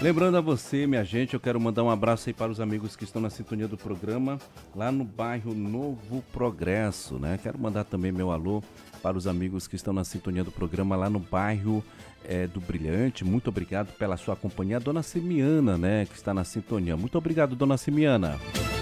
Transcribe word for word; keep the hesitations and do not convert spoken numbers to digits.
Lembrando a você, minha gente, eu quero mandar um abraço aí para os amigos que estão na sintonia do programa, lá no bairro Novo Progresso, né? Quero mandar também meu alô para os amigos que estão na sintonia do programa lá no bairro é, do Brilhante. Muito obrigado pela sua companhia. A dona Simiana, né, que está na sintonia. Muito obrigado, dona Simiana.